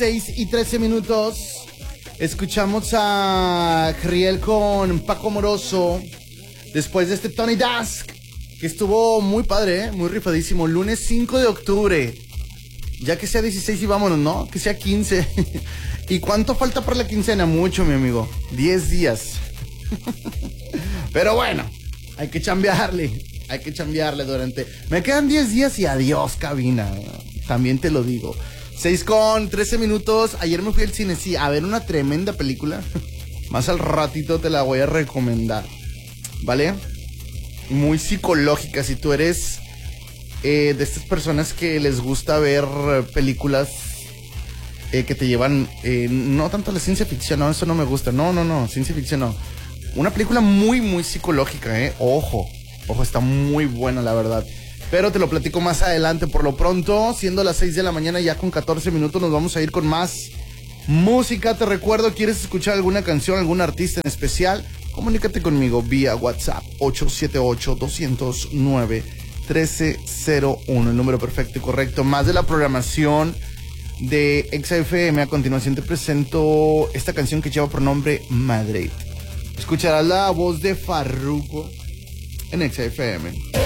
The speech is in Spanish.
6:13. Escuchamos a Riel con Paco Moroso. Después de este Tony Dusk, que estuvo muy padre, muy rifadísimo. Lunes 5 de octubre. Ya que sea 16 y vámonos, ¿no? Que sea 15. ¿Y cuánto falta para la quincena? Mucho, mi amigo. 10 días. Pero bueno, hay que chambearle durante... Me quedan 10 días y adiós, cabina. También te lo digo. 6:13. Ayer me fui al cine, sí, a ver una tremenda película. Más al ratito te la voy a recomendar, ¿vale? Muy psicológica. Si tú eres de estas personas que les gusta ver películas que te llevan... no tanto a la ciencia ficción, no, eso no me gusta. No, ciencia ficción no. Una película muy, muy psicológica, Ojo, está muy buena, la verdad. Pero te lo platico más adelante. Por lo pronto, siendo las 6 de la mañana, ya con 14 minutos, nos vamos a ir con más música. Te recuerdo, ¿quieres escuchar alguna canción, algún artista en especial? Comunícate conmigo vía WhatsApp 878-209-1301. El número perfecto y correcto. Más de la programación de XFM. A continuación te presento esta canción que lleva por nombre Madrid. Escucharás la voz de Farruko en XFM.